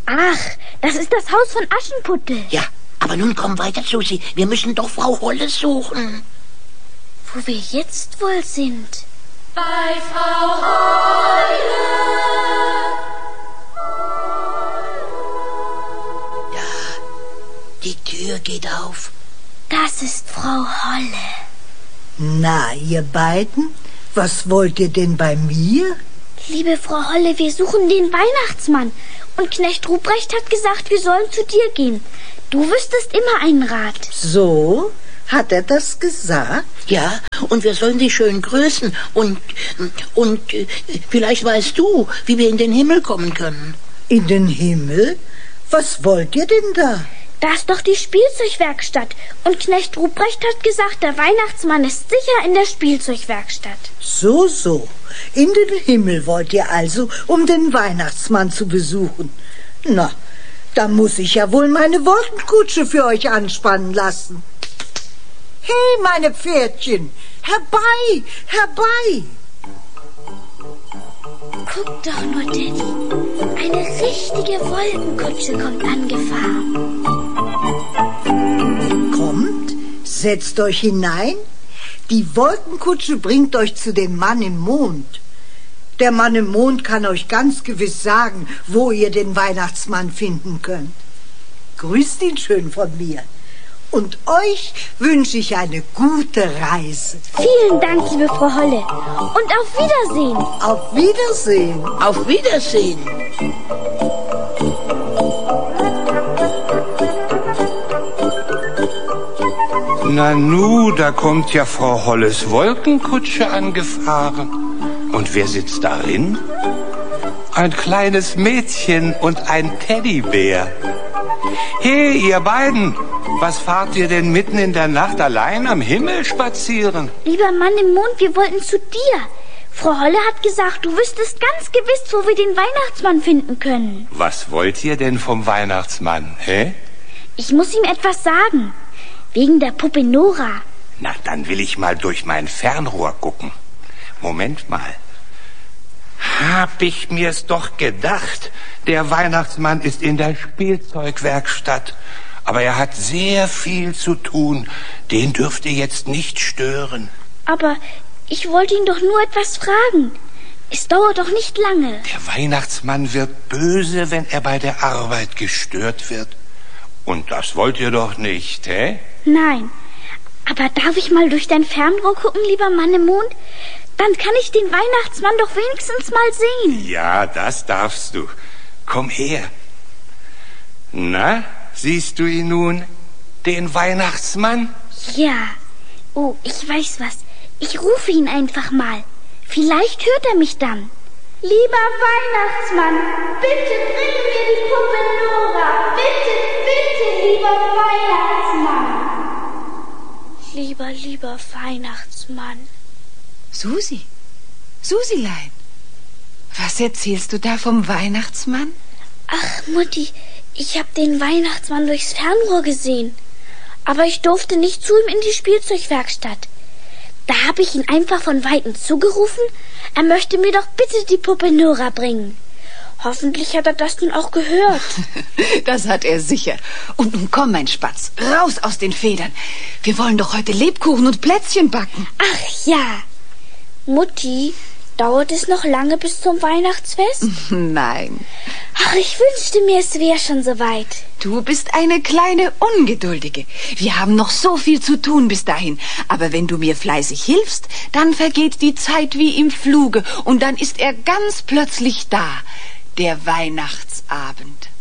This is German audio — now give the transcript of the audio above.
Ach, das ist das Haus von Aschenputtel. Ja, aber nun komm weiter, Susi. Wir müssen doch Frau Holle suchen. Wo wir jetzt wohl sind? Bei Frau Holle. Ja, die Tür geht auf. Das ist Frau Holle. Na, ihr beiden, was wollt ihr denn bei mir? Liebe Frau Holle, wir suchen den Weihnachtsmann. Und Knecht Ruprecht hat gesagt, wir sollen zu dir gehen. Du wüsstest immer einen Rat. So? Hat er das gesagt? Ja, und wir sollen sie schön grüßen. Und vielleicht weißt du, wie wir in den Himmel kommen können. In den Himmel? Was wollt ihr denn da? Da ist doch die Spielzeugwerkstatt. Und Knecht Ruprecht hat gesagt, der Weihnachtsmann ist sicher in der Spielzeugwerkstatt. So. In den Himmel wollt ihr also, um den Weihnachtsmann zu besuchen. Na, da muss ich ja wohl meine Wolkenkutsche für euch anspannen lassen. Hey, meine Pferdchen, herbei, herbei! Guck doch nur, Daddy. Eine richtige Wolkenkutsche kommt angefahren. Kommt, setzt euch hinein. Die Wolkenkutsche bringt euch zu dem Mann im Mond. Der Mann im Mond kann euch ganz gewiss sagen, wo ihr den Weihnachtsmann finden könnt. Grüßt ihn schön von mir. Und euch wünsche ich eine gute Reise. Vielen Dank, liebe Frau Holle. Und auf Wiedersehen. Auf Wiedersehen. Auf Wiedersehen. Nanu, da kommt ja Frau Holles Wolkenkutsche angefahren. Und wer sitzt darin? Ein kleines Mädchen und ein Teddybär. Hey, ihr beiden, was fahrt ihr denn mitten in der Nacht allein am Himmel spazieren? Lieber Mann im Mond, wir wollten zu dir. Frau Holle hat gesagt, du wüsstest ganz gewiss, wo wir den Weihnachtsmann finden können. Was wollt ihr denn vom Weihnachtsmann, hä? Ich muss ihm etwas sagen. Wegen der Puppe Nora. Na, dann will ich mal durch mein Fernrohr gucken. Moment mal. Hab ich mir's doch gedacht. Der Weihnachtsmann ist in der Spielzeugwerkstatt. Aber er hat sehr viel zu tun. Den dürft ihr jetzt nicht stören. Aber ich wollte ihn doch nur etwas fragen. Es dauert doch nicht lange. Der Weihnachtsmann wird böse, wenn er bei der Arbeit gestört wird. Und das wollt ihr doch nicht, hä? Nein. Aber darf ich mal durch dein Fernrohr gucken, lieber Mann im Mond? Dann kann ich den Weihnachtsmann doch wenigstens mal sehen. Ja, das darfst du. Komm her. Na, siehst du ihn nun, den Weihnachtsmann? Ja. Oh, ich weiß was. Ich rufe ihn einfach mal. Vielleicht hört er mich dann. Lieber Weihnachtsmann, bitte bring mir die Puppe Nora. Bitte, bitte, lieber Weihnachtsmann. Lieber Weihnachtsmann. Susilein, was erzählst du da vom Weihnachtsmann? Ach, Mutti, ich habe den Weihnachtsmann durchs Fernrohr gesehen. Aber ich durfte nicht zu ihm in die Spielzeugwerkstatt. Da habe ich ihn einfach von Weitem zugerufen, er möchte mir doch bitte die Puppe Nora bringen. Hoffentlich hat er das nun auch gehört. Das hat er sicher. Und nun komm, mein Spatz, raus aus den Federn. Wir wollen doch heute Lebkuchen und Plätzchen backen. Ach ja. Mutti, dauert es noch lange bis zum Weihnachtsfest? Nein. Ach, ich wünschte mir, es wäre schon soweit. Du bist eine kleine Ungeduldige. Wir haben noch so viel zu tun bis dahin. Aber wenn du mir fleißig hilfst, dann vergeht die Zeit wie im Fluge. Und dann ist er ganz plötzlich da. Der Weihnachtsabend.